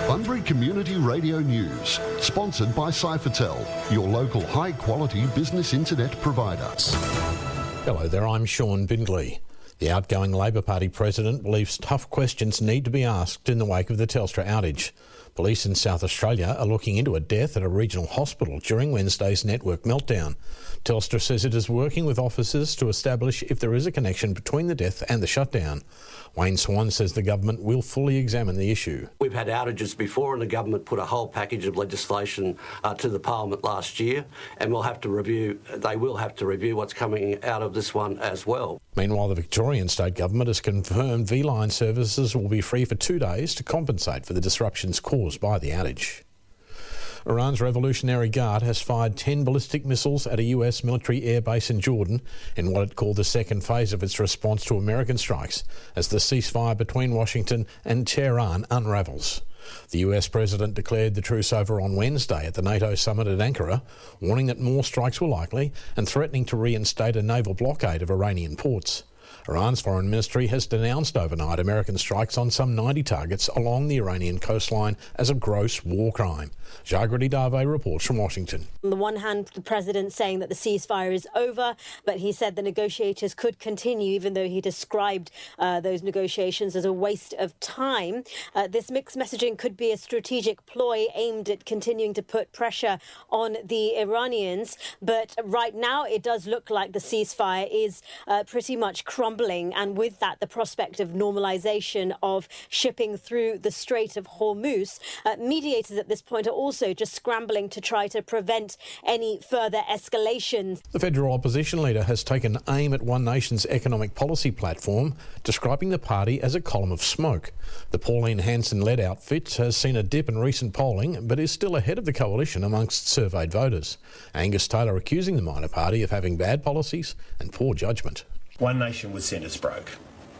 Bunbury Community Radio News, sponsored by Cyphertel, your local high-quality business internet provider. Hello there, I'm Sean Bindley. The outgoing Labor Party president believes tough questions need to be asked in the wake of the Telstra outage. Police in South Australia are looking into a death at a regional hospital during Wednesday's network meltdown. Telstra says it is working with officers to establish if there is a connection between the death and the shutdown. Wayne Swan says the government will fully examine the issue. We've had outages before and the government put a whole package of legislation to the Parliament last year, and they will have to review what's coming out of this one as well. Meanwhile, the Victorian state government has confirmed V-Line services will be free for 2 days to compensate for the disruptions caused by the outage. Iran's Revolutionary Guard has fired 10 ballistic missiles at a US military airbase in Jordan in what it called the second phase of its response to American strikes as the ceasefire between Washington and Tehran unravels. The US president declared the truce over on Wednesday at the NATO summit at Ankara, warning that more strikes were likely and threatening to reinstate a naval blockade of Iranian ports. Iran's foreign ministry has denounced overnight American strikes on some 90 targets along the Iranian coastline as a gross war crime. Jagrati Dave reports from Washington. On the one hand, the president saying that the ceasefire is over, but he said the negotiators could continue, even though he described those negotiations as a waste of time. This mixed messaging could be a strategic ploy aimed at continuing to put pressure on the Iranians. But right now, it does look like the ceasefire is pretty much crumbling. And with that, the prospect of normalisation of shipping through the Strait of Hormuz, mediators at this point are also just scrambling to try to prevent any further escalations. The federal opposition leader has taken aim at One Nation's economic policy platform, describing the party as a column of smoke. The Pauline Hanson-led outfit has seen a dip in recent polling, but is still ahead of the coalition amongst surveyed voters. Angus Taylor accusing the minor party of having bad policies and poor judgment. One Nation was sent us broke.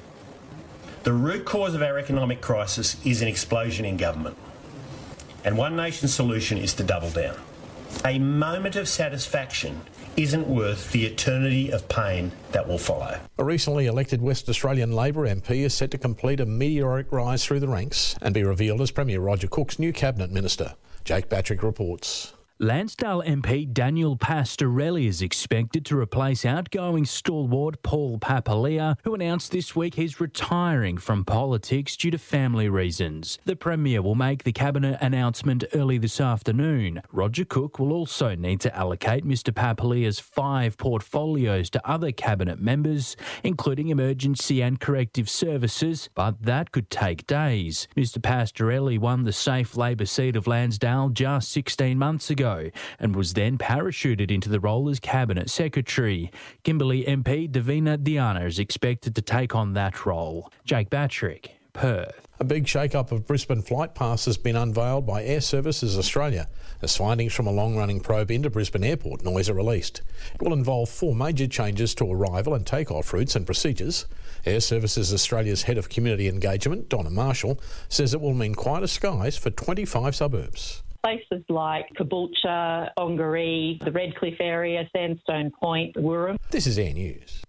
The root cause of our economic crisis is an explosion in government. And One Nation's solution is to double down. A moment of satisfaction isn't worth the eternity of pain that will follow. A recently elected West Australian Labor MP is set to complete a meteoric rise through the ranks and be revealed as Premier Roger Cook's new Cabinet Minister. Jake Patrick reports. Lansdale MP Daniel Pastorelli is expected to replace outgoing stalwart Paul Papalia, who announced this week he's retiring from politics due to family reasons. The Premier will make the Cabinet announcement early this afternoon. Roger Cook will also need to allocate Mr Papalia's 5 portfolios to other Cabinet members, including emergency and corrective services, but that could take days. Mr Pastorelli won the safe Labor seat of Lansdale just 16 months ago and was then parachuted into the role as Cabinet Secretary. Kimberley MP Davina Diana is expected to take on that role. Jake Patrick, Perth. A big shake-up of Brisbane flight paths has been unveiled by Air Services Australia as findings from a long-running probe into Brisbane Airport noise are released. It will involve 4 major changes to arrival and take-off routes and procedures. Air Services Australia's Head of Community Engagement, Donna Marshall, says it will mean quieter skies for 25 suburbs. Places like Caboolture, Ongaree, the Redcliffe area, Sandstone Point, Wirral. This is Air News.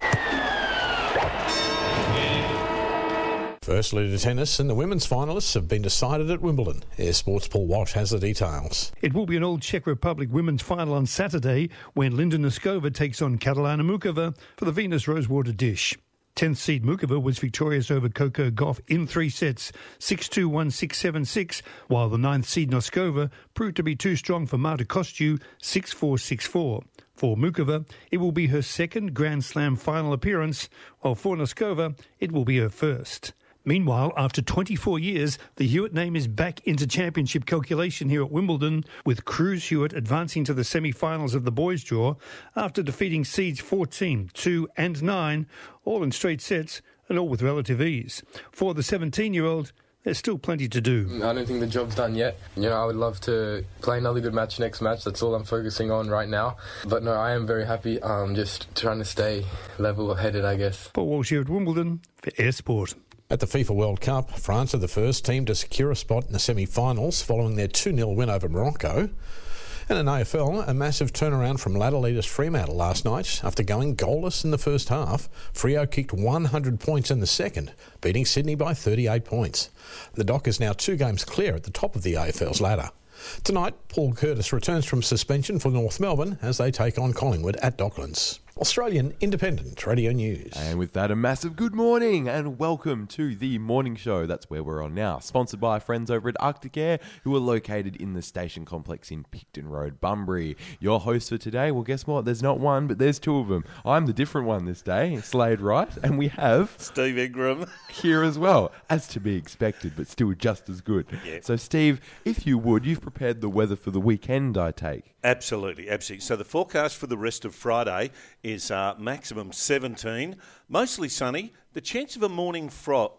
Firstly to tennis, and the women's finalists have been decided at Wimbledon. Air Sports' Paul Walsh has the details. It will be an Old Czech Republic women's final on Saturday when Linda Noskova takes on Catalina Mukova for the Venus Rosewater dish. 10th seed Mukova was victorious over Coco Gauff in 3 sets, 6-2, 1-6, 7-6, while the 9th seed Noskova proved to be too strong for Marta Kostyou, 6-4, 6-4. For Mukova, it will be her second Grand Slam final appearance, while for Noskova, it will be her first. Meanwhile, after 24 years, the Hewitt name is back into championship calculation here at Wimbledon, with Cruz Hewitt advancing to the semi-finals of the boys' draw after defeating seeds 14, 2 and 9, all in straight sets and all with relative ease. For the 17-year-old, there's still plenty to do. I don't think the job's done yet. I would love to play another good match next match. That's all I'm focusing on right now. But no, I am very happy. Just trying to stay level-headed, I guess. Paul Walsh here at Wimbledon for Air Sport. At the FIFA World Cup, France are the first team to secure a spot in the semi-finals following their 2-0 win over Morocco. And in AFL, a massive turnaround from ladder leaders Fremantle last night. After going goalless in the first half, Freo kicked 100 points in the second, beating Sydney by 38 points. The Dock is now 2 games clear at the top of the AFL's ladder. Tonight, Paul Curtis returns from suspension for North Melbourne as they take on Collingwood at Docklands. Australian Independent Radio News. And with that, a massive good morning and welcome to the morning show. That's where we're on now. Sponsored by our friends over at Arctic Air, who are located in the station complex in Picton Road, Bunbury. Your host for today, well, guess what? There's not one, but there's 2 of them. I'm the different one this day, Slade Wright, and we have Steve Ingram here as well, as to be expected, but still just as good. Yeah. So, Steve, if you would, you've prepared the weather for the weekend, I take. Absolutely. So the forecast for the rest of Friday is maximum 17, mostly sunny. The chance of a morning fog.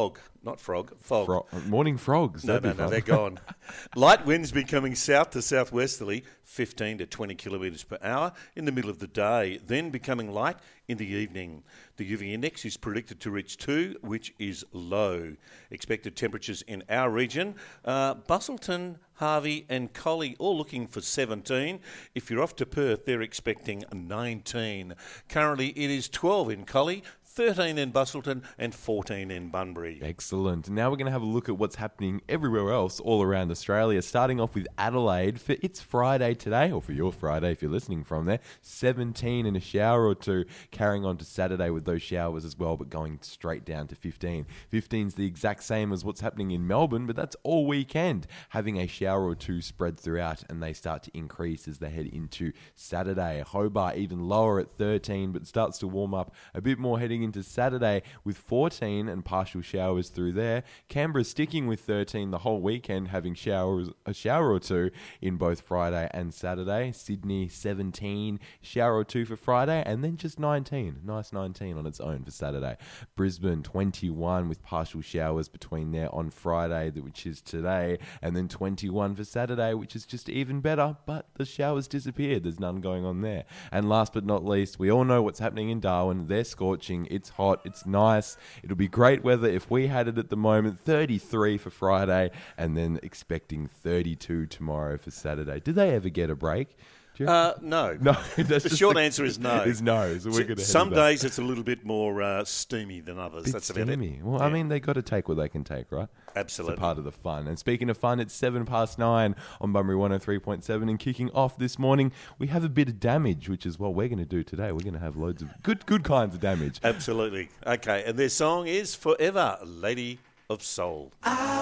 Morning frogs. No, they're gone. Light winds becoming south to southwesterly, 15 to 20 kilometres per hour in the middle of the day, then becoming light in the evening. The UV index is predicted to reach 2, which is low. Expected temperatures in our region, Busselton, Harvey and Collie all looking for 17. If you're off to Perth, they're expecting 19. Currently, it is 12 in Collie, 13 in Busselton and 14 in Bunbury. Excellent. Now we're going to have a look at what's happening everywhere else all around Australia, starting off with Adelaide for its Friday today, or for your Friday if you're listening from there. 17 and a shower or 2, carrying on to Saturday with those showers as well, but going straight down to 15. 15's the exact same as what's happening in Melbourne, but that's all weekend, having a shower or 2 spread throughout, and they start to increase as they head into Saturday. Hobart even lower at 13, but starts to warm up a bit more heading into Saturday with 14 and partial showers through there. Canberra sticking with 13 the whole weekend, having a shower or 2 in both Friday and Saturday. Sydney 17, shower or 2 for Friday, and then just 19. Nice 19 on its own for Saturday. Brisbane 21 with partial showers between there on Friday, which is today, and then 21 for Saturday, which is just even better, but the showers disappeared. There's none going on there. And last but not least, we all know what's happening in Darwin. They're scorching. It's hot. It's nice. It'll be great weather if we had it at the moment. 33 for Friday, and then expecting 32 tomorrow for Saturday. Do they ever get a break? No. No. The short answer is no. Is no. So we're gonna some days it's a little bit more steamy than others. That's steamy. Well, yeah. I mean, they got to take what they can take, right? Absolutely. It's a part of the fun. And speaking of fun, it's 9:07 on Bunbury 103.7, and kicking off this morning, we have a bit of damage, which is what we're going to do today. We're going to have loads of good kinds of damage. Absolutely. Okay, and their song is Forever, Lady of Soul.